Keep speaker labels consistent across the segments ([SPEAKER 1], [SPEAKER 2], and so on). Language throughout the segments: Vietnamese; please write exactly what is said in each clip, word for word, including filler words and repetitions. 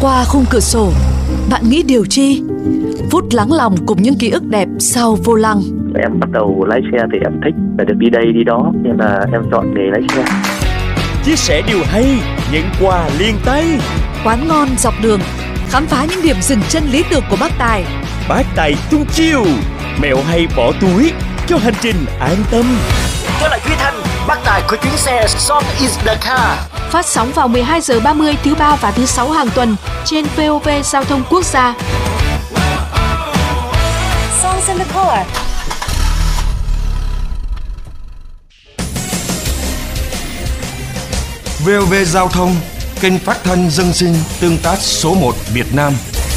[SPEAKER 1] Qua khung cửa sổ, bạn nghĩ điều chi? Phút lắng lòng cùng những ký ức đẹp sau vô lăng.
[SPEAKER 2] Em bắt đầu lái xe thì em thích phải được đi đây đi đó, nên là em chọn nghề lái xe.
[SPEAKER 3] Chia sẻ điều hay, nhận quà liền tay.
[SPEAKER 1] Quán ngon dọc đường, khám phá những điểm dừng chân lý tưởng của bác Tài.
[SPEAKER 3] Bác Tài tung chiêu, mẹo hay bỏ túi cho hành trình an tâm.
[SPEAKER 4] Tôi là Duy Thành, bác Tài của chuyến xe Song is the car.
[SPEAKER 5] Phát sóng vào mười hai giờ ba mươi thứ ba và thứ sáu hàng tuần trên vê o vê Giao thông Quốc gia.
[SPEAKER 6] Songs in the car.
[SPEAKER 7] vê o vê Giao thông, kênh phát thanh dân sinh tương tác số một Việt Nam.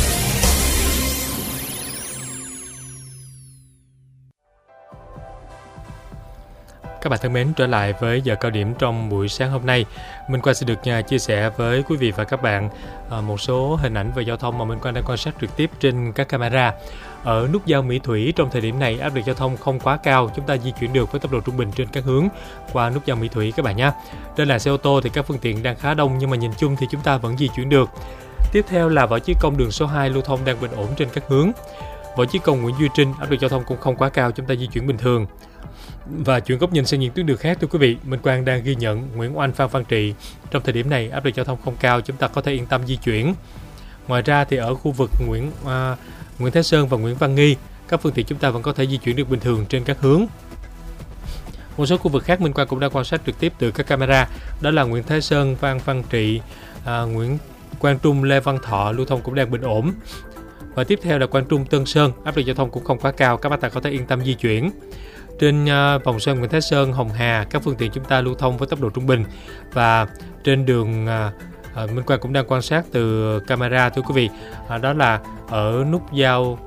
[SPEAKER 8] Các bạn thân mến, trở lại với giờ cao điểm trong buổi sáng hôm nay. Minh Quang sẽ được chia sẻ với quý vị và các bạn một số hình ảnh về giao thông mà Minh Quang đang quan sát trực tiếp trên các camera. Ở nút giao Mỹ Thủy, trong thời điểm này áp lực giao thông không quá cao, chúng ta di chuyển được với tốc độ trung bình trên các hướng qua nút giao Mỹ Thủy các bạn nhé. Trên làn xe ô tô thì các phương tiện đang khá đông, nhưng mà nhìn chung thì chúng ta vẫn di chuyển được. Tiếp theo là Võ Chí Công đường số hai lưu thông đang bình ổn trên các hướng. Võ Chí Công Nguyễn Duy Trinh, áp lực giao thông cũng không quá cao, chúng ta di chuyển bình thường. Và chuyển góc nhìn sang những tuyến đường khác, thưa quý vị, Minh Quang đang ghi nhận Nguyễn Oanh Phan Văn Trị. Trong thời điểm này áp lực giao thông không cao, chúng ta có thể yên tâm di chuyển. Ngoài ra thì ở khu vực Nguyễn uh, Nguyễn Thái Sơn và Nguyễn Văn Nghi, các phương tiện chúng ta vẫn có thể di chuyển được bình thường trên các hướng. Một số khu vực khác Minh Quang cũng đã quan sát trực tiếp từ các camera, đó là Nguyễn Thái Sơn, Phan Văn Trị, uh, Nguyễn Quang Trung, Lê Văn Thọ lưu thông cũng đang bình ổn. Và tiếp theo là Quang Trung, Tân Sơn, áp lực giao thông cũng không quá cao, các bạn có thể yên tâm di chuyển. Trên uh, vòng xoay Nguyễn Thái Sơn, Hồng Hà, các phương tiện chúng ta lưu thông với tốc độ trung bình. Và trên đường uh, uh, Minh Quang cũng đang quan sát từ camera, thưa quý vị, uh, đó là ở nút giao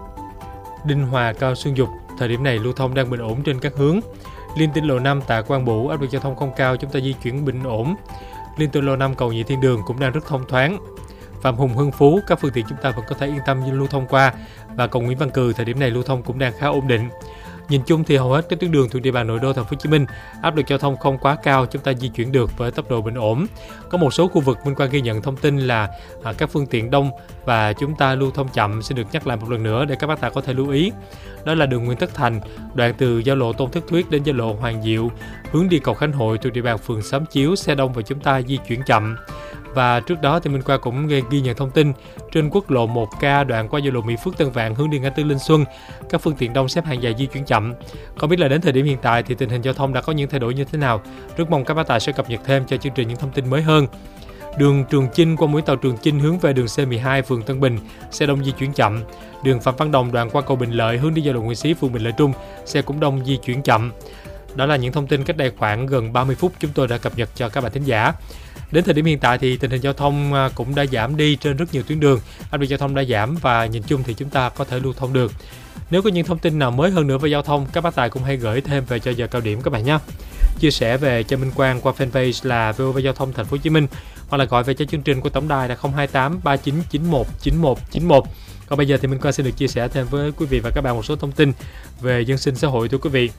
[SPEAKER 8] Đinh Hòa, Cao Xuân Dục, thời điểm này lưu thông đang bình ổn trên các hướng. Liên Tỉnh lộ năm, Tạ Quang Bửu, áp lực giao thông không cao, chúng ta di chuyển bình ổn. Liên Tỉnh lộ năm, Cầu Nhị Thiên Đường cũng đang rất thông thoáng. Phạm Hùng, Hưng Phú, các phương tiện chúng ta vẫn có thể yên tâm lưu thông qua. Và cầu Nguyễn Văn Cừ, thời điểm này lưu thông cũng đang khá ổn định. Nhìn chung thì hầu hết các tuyến đường thuộc địa bàn nội đô thành phố Hồ Chí Minh áp lực giao thông không quá cao, chúng ta di chuyển được với tốc độ bình ổn. Có một số khu vực Minh Quang ghi nhận thông tin là à, các phương tiện đông và chúng ta lưu thông chậm, sẽ được nhắc lại một lần nữa để các bác tài có thể lưu ý. Đó là đường Nguyễn Tất Thành, đoạn từ giao lộ Tôn Thất Thuyết đến giao lộ Hoàng Diệu, hướng đi cầu Khánh Hội thuộc địa bàn phường Xóm Chiếu, xe đông và chúng ta di chuyển chậm. Và trước đó thì Minh Quang cũng ghi nhận thông tin trên quốc lộ một K đoạn qua giao lộ Mỹ Phước Tân Vạn hướng đi ngã tư Linh Xuân, các phương tiện đông xếp hàng dài di chuyển chậm. Không biết là đến thời điểm hiện tại thì tình hình giao thông đã có những thay đổi như thế nào. Rất mong các bác tài sẽ cập nhật thêm cho chương trình những thông tin mới hơn. Đường Trường Chinh qua mũi tàu Trường Chinh hướng về đường C mười hai phường Tân Bình, xe đông di chuyển chậm. Đường Phạm Văn Đồng đoạn qua cầu Bình Lợi hướng đi giao lộ Nguyễn Xí phường Bình Lợi Trung, xe cũng đông di chuyển chậm. Đó là những thông tin cách đây khoảng gần ba mươi phút chúng tôi đã cập nhật cho các bạn thính giả. Đến thời điểm hiện tại thì tình hình giao thông cũng đã giảm đi trên rất nhiều tuyến đường, áp lực giao thông đã giảm và nhìn chung thì chúng ta có thể lưu thông được. Nếu có những thông tin nào mới hơn nữa về giao thông, các bác tài cũng hãy gửi thêm về cho giờ cao điểm các bạn nhé. Chia sẻ về cho Minh Quang qua fanpage là vê o vê Giao thông Thành phố Hồ Chí Minh hoặc là gọi về cho chương trình của tổng đài là không hai tám ba chín chín một chín một chín một. Còn bây giờ thì Minh Quang sẽ được chia sẻ thêm với quý vị và các bạn một số thông tin về dân sinh xã hội, thưa quý vị.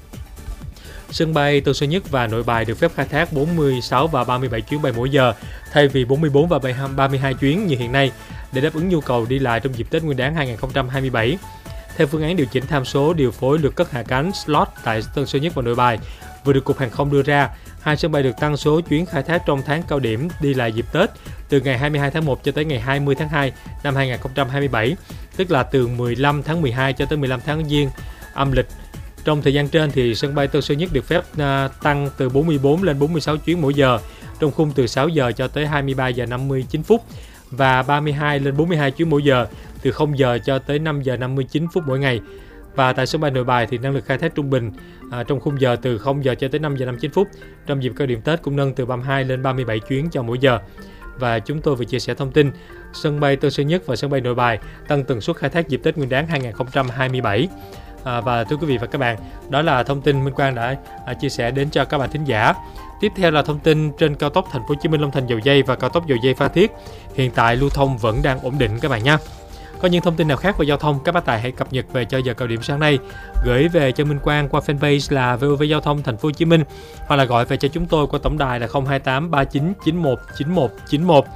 [SPEAKER 8] Sân bay Tân Sơn Nhất và Nội Bài được phép khai thác bốn mươi sáu và ba mươi bảy chuyến bay mỗi giờ thay vì bốn mươi bốn và ba mươi hai chuyến như hiện nay để đáp ứng nhu cầu đi lại trong dịp Tết Nguyên đán hai không hai bảy. Theo phương án điều chỉnh tham số điều phối lượt cất hạ cánh slot tại Tân Sơn Nhất và Nội Bài vừa được Cục Hàng không đưa ra, hai sân bay được tăng số chuyến khai thác trong tháng cao điểm đi lại dịp Tết từ ngày hai mươi hai tháng một cho tới ngày hai mươi tháng hai năm hai không hai bảy, tức là từ mười lăm tháng mười hai cho tới mười lăm tháng Giêng âm lịch. Trong thời gian trên thì sân bay Tân Sơn Nhất được phép uh, tăng từ bốn mươi bốn lên bốn mươi sáu chuyến mỗi giờ trong khung từ sáu giờ cho tới hai mươi ba giờ năm mươi chín phút và ba mươi hai lên bốn mươi hai chuyến mỗi giờ từ không giờ cho tới năm giờ năm mươi chín phút mỗi ngày. Và tại sân bay Nội Bài thì năng lực khai thác trung bình uh, trong khung giờ từ không giờ cho tới năm giờ năm mươi chín phút. Trong dịp cao điểm Tết cũng nâng từ ba mươi hai lên ba mươi bảy chuyến cho mỗi giờ. Và chúng tôi vừa chia sẻ thông tin sân bay Tân Sơn Nhất và sân bay Nội Bài tăng tần suất khai thác dịp Tết Nguyên đán hai không hai bảy. À, và thưa quý vị và các bạn, đó là thông tin Minh Quang đã à, chia sẻ đến cho các bạn thính giả. Tiếp theo là thông tin trên cao tốc Thành phố Hồ Chí Minh Long Thành Dầu Giây và cao tốc Dầu Giây Phan Thiết. Hiện tại lưu thông vẫn đang ổn định các bạn nhé. Có những thông tin nào khác về giao thông, các bác tài hãy cập nhật về cho giờ cao điểm sáng nay, gửi về cho Minh Quang qua fanpage là vê o vê Giao thông Thành phố Hồ Chí Minh hoặc là gọi về cho chúng tôi qua tổng đài là không hai tám ba chín chín một chín một chín một.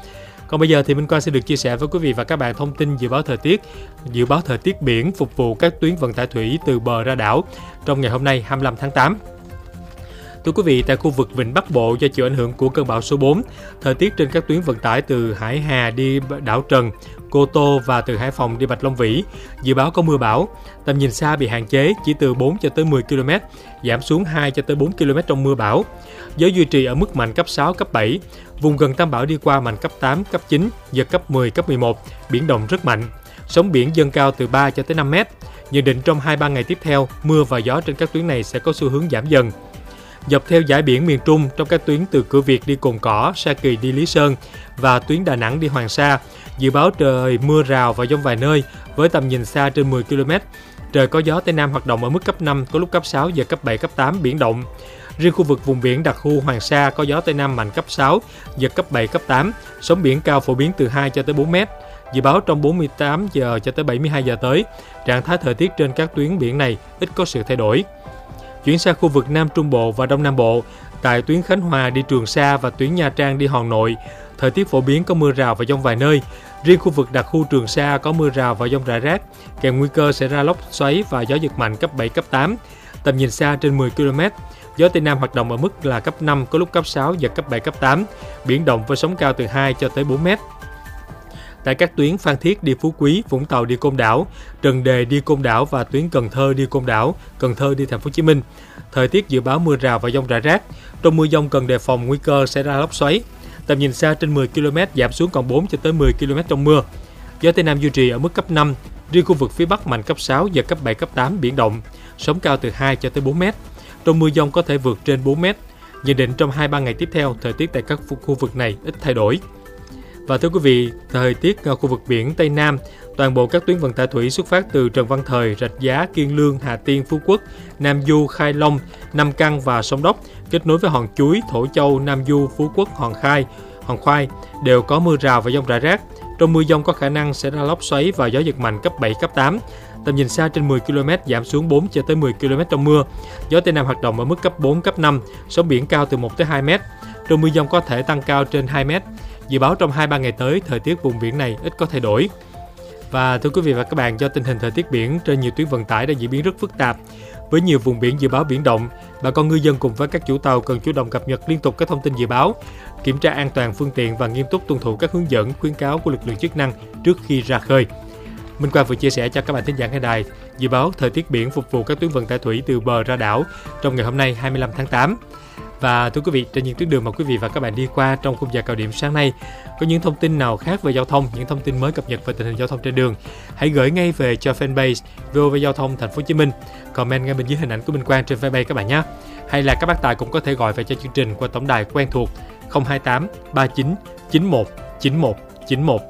[SPEAKER 8] Còn bây giờ thì Minh Quang sẽ được chia sẻ với quý vị và các bạn thông tin dự báo thời tiết, dự báo thời tiết biển phục vụ các tuyến vận tải thủy từ bờ ra đảo trong ngày hôm nay hai mươi lăm tháng tám. Thưa quý vị, tại khu vực Vịnh Bắc Bộ do chịu ảnh hưởng của cơn bão số bốn, thời tiết trên các tuyến vận tải từ Hải Hà đi đảo Trần, Cô Tô và từ Hải Phòng đi Bạch Long Vĩ dự báo có mưa bão, tầm nhìn xa bị hạn chế chỉ từ bốn cho tới mười ki lô mét, giảm xuống hai cho tới bốn ki lô mét trong mưa bão. Gió duy trì ở mức mạnh cấp sáu, cấp bảy, vùng gần tâm bão đi qua mạnh cấp tám, cấp chín, giật cấp mười, cấp mười một, biển động rất mạnh. Sóng biển dâng cao từ ba cho tới năm mét. Nhận định trong hai ba ngày tiếp theo, mưa và gió trên các tuyến này sẽ có xu hướng giảm dần. Dọc theo dải biển miền Trung trong các tuyến từ Cửa Việt đi Cồn Cỏ, Sa Kỳ đi Lý Sơn và tuyến Đà Nẵng đi Hoàng Sa, dự báo trời mưa rào và dông vài nơi với tầm nhìn xa trên mười ki lô mét. Trời có gió Tây Nam hoạt động ở mức cấp năm, có lúc cấp sáu, giật cấp bảy, cấp tám, biển động. Riêng khu vực vùng biển đặc khu Hoàng Sa có gió Tây Nam mạnh cấp sáu, giật cấp bảy, cấp tám, sóng biển cao phổ biến từ hai cho tới bốn mét. Dự báo trong bốn mươi tám giờ cho tới bảy mươi hai giờ tới, trạng thái thời tiết trên các tuyến biển này ít có sự thay đổi. Chuyển sang khu vực Nam Trung Bộ và Đông Nam Bộ, tại tuyến Khánh Hòa đi Trường Sa và tuyến Nha Trang đi Hòn Nội, thời tiết phổ biến có mưa rào và dông vài nơi. Riêng khu vực đặc khu Trường Sa có mưa rào và dông rải rác, kèm nguy cơ xảy ra lốc xoáy và gió giật mạnh cấp bảy, cấp tám, tầm nhìn xa trên mười ki lô mét. Gió Tây Nam hoạt động ở mức là cấp năm, có lúc cấp sáu, giật cấp bảy, cấp tám, biển động với sóng cao từ hai cho tới bốn mét. Tại các tuyến Phan Thiết đi Phú Quý, Vũng Tàu đi Côn Đảo, Trần Đề đi Côn Đảo và tuyến Cần Thơ đi Côn Đảo, Cần Thơ đi Thành phố Hồ Chí Minh, thời tiết dự báo mưa rào và dông rải rác. Trong mưa dông cần đề phòng nguy cơ xảy ra lốc xoáy. Tầm nhìn xa trên mười ki lô mét, giảm xuống còn bốn cho tới mười ki lô mét trong mưa. Gió Tây Nam duy trì ở mức cấp năm, riêng khu vực phía Bắc mạnh cấp sáu, giật cấp bảy, cấp tám, biển động, sóng cao từ hai cho tới bốn mét. Trong mưa dông có thể vượt trên bốn mét. Nhận định trong hai ba ngày tiếp theo, thời tiết tại các khu vực này ít thay đổi. Và thưa quý vị, thời tiết ở khu vực biển Tây Nam, toàn bộ các tuyến vận tải thủy xuất phát từ Trần Văn Thời, Rạch Giá, Kiên Lương, Hà Tiên, Phú Quốc, Nam Du, Khai Long, Nam Căn và Sông Đốc kết nối với Hòn Chuối, Thổ Châu, Nam Du, Phú Quốc, Hòn Khai, Hòn Khoai đều có mưa rào và dông rải rác. Trong mưa dông có khả năng sẽ ra lốc xoáy và gió giật mạnh cấp bảy, cấp tám. Tầm nhìn xa trên mười ki lô mét, giảm xuống bốn cho tới mười ki lô mét trong mưa. Gió Tây Nam hoạt động ở mức cấp bốn, cấp năm, sóng biển cao từ một tới hai mét. Trong mưa dông có thể tăng cao trên hai mét. Dự báo trong hai ba ngày tới, thời tiết vùng biển này ít có thay đổi. Và thưa quý vị và các bạn, do tình hình thời tiết biển trên nhiều tuyến vận tải đã diễn biến rất phức tạp, với nhiều vùng biển dự báo biển động, bà con ngư dân cùng với các chủ tàu cần chủ động cập nhật liên tục các thông tin dự báo, kiểm tra an toàn phương tiện và nghiêm túc tuân thủ các hướng dẫn, khuyến cáo của lực lượng chức năng trước khi ra khơi. Minh Quang vừa chia sẻ cho các bạn thính giả nghe đài dự báo thời tiết biển phục vụ các tuyến vận tải thủy từ bờ ra đảo trong ngày hôm nay hai mươi lăm tháng tám. Và thưa quý vị, trên những tuyến đường mà quý vị và các bạn đi qua trong khung giờ cao điểm sáng nay, có những thông tin nào khác về giao thông, những thông tin mới cập nhật về tình hình giao thông trên đường, hãy gửi ngay về cho fanpage vê o vê Giao thông Thành phố Hồ Chí Minh, comment ngay bên dưới hình ảnh của Minh Quang trên fanpage các bạn nhé. Hay là các bác tài cũng có thể gọi về cho chương trình qua tổng đài quen thuộc không hai tám ba chín chín một chín một chín một.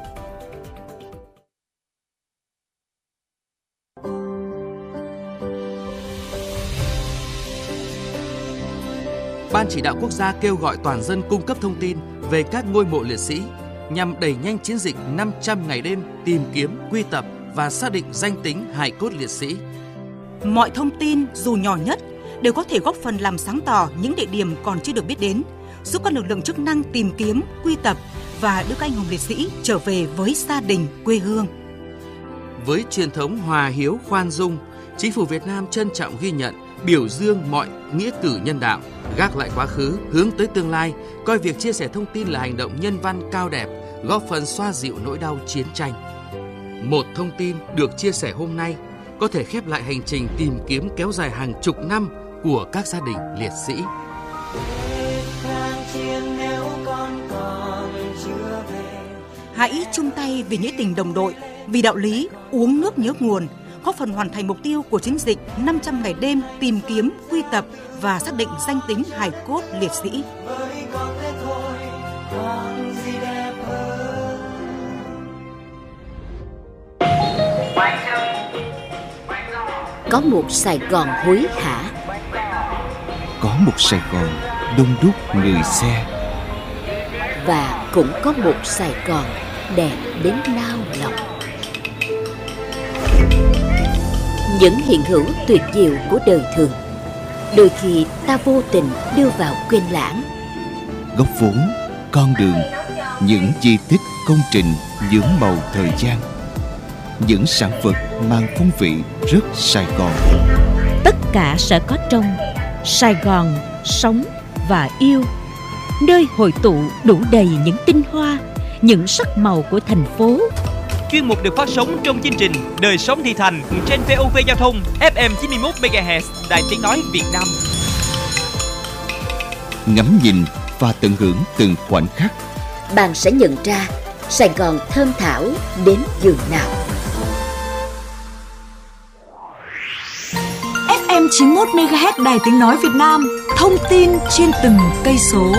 [SPEAKER 9] Ban Chỉ đạo Quốc gia kêu gọi toàn dân cung cấp thông tin về các ngôi mộ liệt sĩ nhằm đẩy nhanh chiến dịch năm trăm ngày đêm tìm kiếm, quy tập và xác định danh tính hài cốt liệt sĩ.
[SPEAKER 10] Mọi thông tin dù nhỏ nhất đều có thể góp phần làm sáng tỏ những địa điểm còn chưa được biết đến, giúp các lực lượng chức năng tìm kiếm, quy tập và đưa các anh hùng liệt sĩ trở về với gia đình, quê hương.
[SPEAKER 9] Với truyền thống hòa hiếu khoan dung, Chính phủ Việt Nam trân trọng ghi nhận, biểu dương mọi nghĩa cử nhân đạo, gác lại quá khứ, hướng tới tương lai, coi việc chia sẻ thông tin là hành động nhân văn cao đẹp, góp phần xoa dịu nỗi đau chiến tranh. Một thông tin được chia sẻ hôm nay có thể khép lại hành trình tìm kiếm kéo dài hàng chục năm của các gia đình liệt sĩ.
[SPEAKER 10] Hãy chung tay vì nghĩa tình đồng đội, vì đạo lý uống nước nhớ nguồn, góp phần hoàn thành mục tiêu của chiến dịch năm trăm ngày đêm tìm kiếm, quy tập và xác định danh tính hài cốt liệt sĩ.
[SPEAKER 11] Có một Sài Gòn hối hả,
[SPEAKER 12] có một Sài Gòn đông đúc người xe,
[SPEAKER 11] và cũng có một Sài Gòn đẹp đến nao lòng. Những hiện hữu tuyệt diệu của đời thường, đôi khi ta vô tình đưa vào quên lãng.
[SPEAKER 12] Góc vốn, con đường, những di tích, công trình nhuốm màu thời gian, những sản vật mang phong vị rất Sài Gòn.
[SPEAKER 11] Tất cả sẽ có trong Sài Gòn sống và yêu, nơi hội tụ đủ đầy những tinh hoa, những sắc màu của thành phố.
[SPEAKER 3] Chuyên mục được phát sóng trong chương trình Đời sống thị thành trên vê o vê Giao thông ép em chín mươi mốt mê ga héc Đài Tiếng nói Việt Nam.
[SPEAKER 12] Ngắm nhìn và tận hưởng từng khoảnh khắc,
[SPEAKER 11] Bạn sẽ nhận ra Sài Gòn thơm thảo đến giường nào.
[SPEAKER 1] ép em chín mươi mốt mê ga héc Đài Tiếng nói Việt Nam, thông tin trên từng cây số.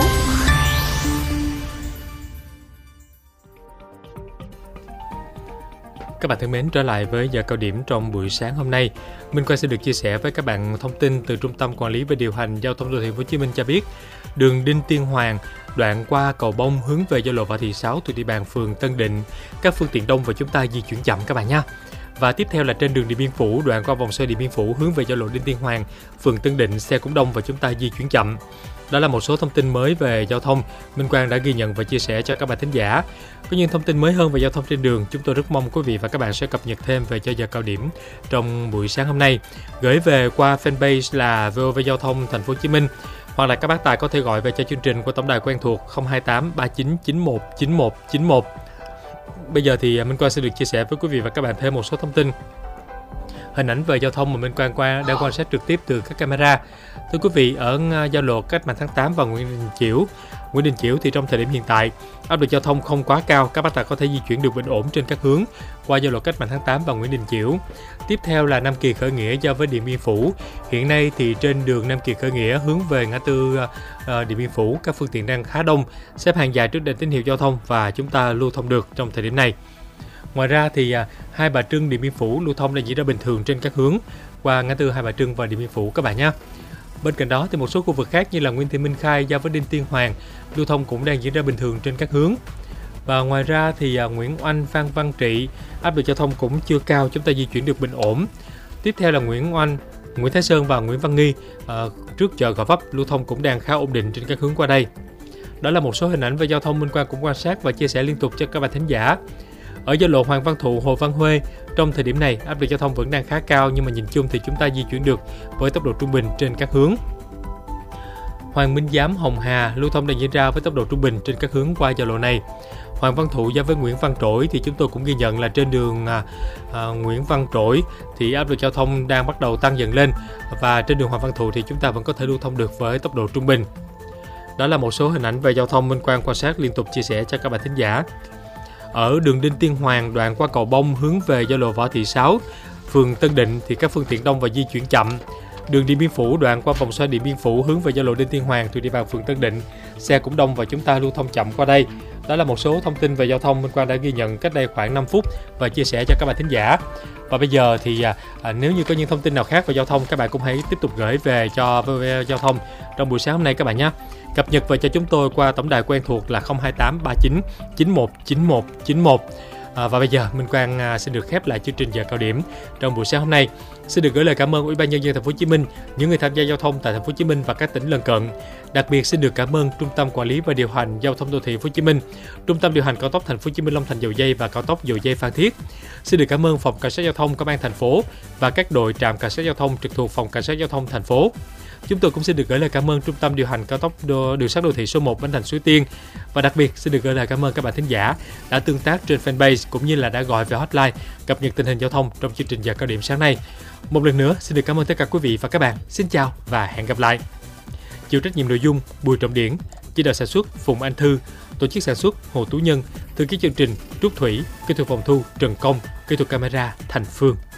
[SPEAKER 8] Các bạn thân mến, trở lại với giờ cao điểm trong buổi sáng hôm nay. Minh Quang sẽ được chia sẻ với các bạn thông tin từ Trung tâm Quản lý và Điều hành Giao thông Đô thị Thành phố Hồ Chí Minh cho biết, đường Đinh Tiên Hoàng đoạn qua cầu Bông hướng về giao lộ Võ Thị Sáu thuộc địa bàn phường Tân Định, các phương tiện đông và chúng ta di chuyển chậm các bạn nha. Và tiếp theo là trên đường Điện Biên Phủ đoạn qua vòng xoay Điện Biên Phủ hướng về giao lộ Đinh Tiên Hoàng, phường Tân Định, xe cũng đông và chúng ta di chuyển chậm. Đó là một số thông tin mới về giao thông Minh Quang đã ghi nhận và chia sẻ cho các bạn thính giả. Có những thông tin mới hơn về giao thông trên đường, chúng tôi rất mong quý vị và các bạn sẽ cập nhật thêm về cho giờ cao điểm trong buổi sáng hôm nay, gửi về qua fanpage là vê o vê Giao thông Thành phố Hồ Chí Minh, hoặc là các bác tài có thể gọi về cho chương trình qua tổng đài quen thuộc không hai tám ba chín chín một chín một chín một. Bây giờ thì Minh Quang sẽ được chia sẻ với quý vị và các bạn thêm một số thông tin hình ảnh về giao thông mà Minh Quang qua đang quan sát trực tiếp từ các camera. Thưa quý vị, ở giao lộ Cách mạng tháng tám và Nguyễn Đình Chiểu, Nguyễn Đình Chiểu thì trong thời điểm hiện tại áp lực giao thông không quá cao, các bác tài có thể di chuyển được bình ổn trên các hướng qua giao lộ Cách mạng tháng tám và Nguyễn Đình Chiểu. Tiếp theo là Nam Kỳ Khởi Nghĩa giao với Điện Biên Phủ. Hiện nay thì trên đường Nam Kỳ Khởi Nghĩa hướng về ngã tư uh, Điện Biên Phủ, các phương tiện đang khá đông, xếp hàng dài trước đèn tín hiệu giao thông và chúng ta lưu thông được trong thời điểm này. Ngoài ra thì à, Hai Bà Trưng, Điện Biên Phủ lưu thông đang diễn ra bình thường trên các hướng qua ngã tư Hai Bà Trưng và Điện Biên Phủ các bạn nhé. Bên cạnh đó thì một số khu vực khác như là Nguyễn Thị Minh Khai giao với Đinh Tiên Hoàng lưu thông cũng đang diễn ra bình thường trên các hướng. Và ngoài ra thì à, Nguyễn Oanh, Phan Văn Trị áp lực giao thông cũng chưa cao, chúng ta di chuyển được bình ổn. Tiếp theo là Nguyễn Oanh, Nguyễn Thái Sơn và Nguyễn Văn Nghi à, trước chợ Gò Vấp lưu thông cũng đang khá ổn định trên các hướng qua đây. Đó là một số hình ảnh về giao thông Minh Quang cũng quan sát và chia sẻ liên tục cho các bạn thính giả. Ở giao lộ Hoàng Văn Thụ, Hồ Văn Huê, trong thời điểm này áp lực giao thông vẫn đang khá cao, nhưng mà nhìn chung thì chúng ta di chuyển được với tốc độ trung bình trên các hướng. Hoàng Minh Giám, Hồng Hà lưu thông đang diễn ra với tốc độ trung bình trên các hướng qua giao lộ này. Hoàng Văn Thụ giao với Nguyễn Văn Trỗi thì chúng tôi cũng ghi nhận là trên đường à, à, Nguyễn Văn Trỗi thì áp lực giao thông đang bắt đầu tăng dần lên, và trên đường Hoàng Văn Thụ thì chúng ta vẫn có thể lưu thông được với tốc độ trung bình. Đó là một số hình ảnh về giao thông Minh Quang quan sát liên tục chia sẻ cho các bạn thính giả. Ở đường Đinh Tiên Hoàng đoạn qua cầu Bông hướng về giao lộ Võ Thị Sáu, phường Tân Định thì các phương tiện đông và di chuyển chậm. Đường Điện Biên Phủ đoạn qua vòng xoay Điện Biên Phủ hướng về giao lộ Đinh Tiên Hoàng thuộc địa bàn phường Tân Định, xe cũng đông và chúng ta lưu thông chậm qua đây. Đó là một số thông tin về giao thông Minh Quang đã ghi nhận cách đây khoảng năm phút và chia sẻ cho các bạn thính giả. Và bây giờ thì à, nếu như có những thông tin nào khác về giao thông, các bạn cũng hãy tiếp tục gửi về cho vê o vê Giao thông trong buổi sáng hôm nay các bạn nhé. Cập nhật về cho chúng tôi qua tổng đài quen thuộc là không hai tám ba chín chín một chín một chín một. À, và bây giờ Minh Quang à, xin được khép lại chương trình giờ cao điểm trong buổi sáng hôm nay. Xin được gửi lời cảm ơn Ủy ban nhân dân Thành phố Hồ Chí Minh, những người tham gia giao thông tại Thành phố Hồ Chí Minh và các tỉnh lân cận. Đặc biệt xin được cảm ơn Trung tâm Quản lý và Điều hành Giao thông Đô thị Thành phố Hồ Chí Minh, Trung tâm điều hành cao tốc Thành phố Hồ Chí Minh Long Thành Dầu Giây và cao tốc Dầu Giây Phan Thiết. Xin được cảm ơn Phòng Cảnh sát Giao thông Công an thành phố và các đội trạm cảnh sát giao thông trực thuộc Phòng Cảnh sát Giao thông thành phố. Chúng tôi cũng xin được gửi lời cảm ơn Trung tâm điều hành cao tốc đô, đường sắt đô thị số một Bến Thành Suối Tiên, và đặc biệt xin được gửi lời cảm ơn các bạn thính giả đã tương tác trên fanpage cũng như là đã gọi về hotline cập nhật tình hình giao thông trong chương trình giờ cao điểm sáng nay. Một lần nữa xin được cảm ơn tất cả quý vị và các bạn. Xin chào và hẹn gặp lại. Chịu trách nhiệm nội dung Bùi Trọng Điển, chỉ đạo sản xuất Phùng Anh Thư, tổ chức sản xuất Hồ Tú Nhân, thư ký chương trình Trúc Thủy, kỹ thuật phòng thu Trần Công, kỹ thuật camera Thành Phương.